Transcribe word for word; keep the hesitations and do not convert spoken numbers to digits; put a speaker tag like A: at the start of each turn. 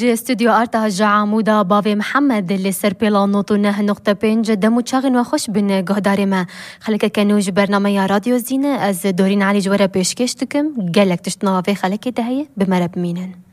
A: جي استوديو آرتا جا عمودا باوی محمد اللي سر بيلا نوتونه نقطة بين جدا متشاغن وخوش بن قهدار ما خليك كانوج برنامج راديو زينة از دورين علي جوارا بيشكشتكم قالك تشتنا في خليك دهية بمرب مينن